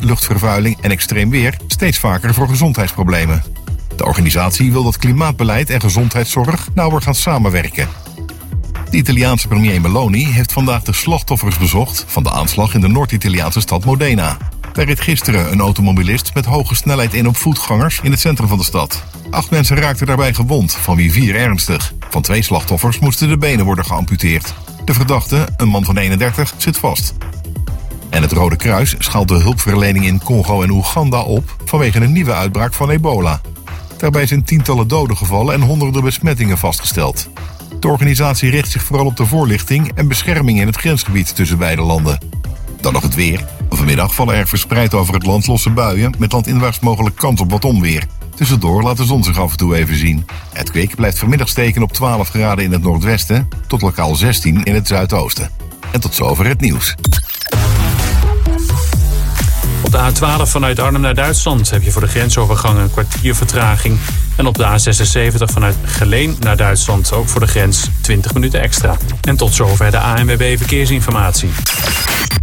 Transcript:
luchtvervuiling en extreem weer steeds vaker voor gezondheidsproblemen. De organisatie wil dat klimaatbeleid en gezondheidszorg nauwer gaan samenwerken. De Italiaanse premier Meloni heeft vandaag de slachtoffers bezocht van de aanslag in de Noord-Italiaanse stad Modena. Daar reed gisteren een automobilist met hoge snelheid in op voetgangers in het centrum van de stad. 8 mensen raakten daarbij gewond, van wie 4 ernstig. Van 2 slachtoffers moesten de benen worden geamputeerd. De verdachte, een man van 31, zit vast. En het Rode Kruis schaalt de hulpverlening in Congo en Oeganda op vanwege een nieuwe uitbraak van ebola. Daarbij zijn tientallen doden gevallen en honderden besmettingen vastgesteld. De organisatie richt zich vooral op de voorlichting en bescherming in het grensgebied tussen beide landen. Dan nog het weer. Vanmiddag vallen er verspreid over het land losse buien met landinwaarts mogelijk kans op wat onweer. Tussendoor laat de zon zich af en toe even zien. Het kwik blijft vanmiddag steken op 12 graden in het noordwesten tot lokaal 16 in het zuidoosten. En tot zover het nieuws. Op de A12 vanuit Arnhem naar Duitsland heb je voor de grensovergang een kwartier vertraging. En op de A76 vanuit Geleen naar Duitsland ook voor de grens 20 minuten extra. En tot zover de ANWB Verkeersinformatie.